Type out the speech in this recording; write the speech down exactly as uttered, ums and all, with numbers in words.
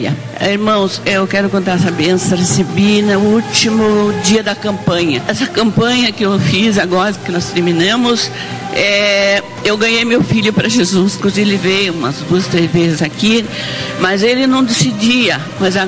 família. Irmãos, eu quero contar essa bênção, recebi no último dia da campanha. Essa campanha que eu fiz agora, que nós terminamos, é, eu ganhei meu filho para Jesus, inclusive ele veio umas duas, três vezes aqui, mas ele não decidia, mas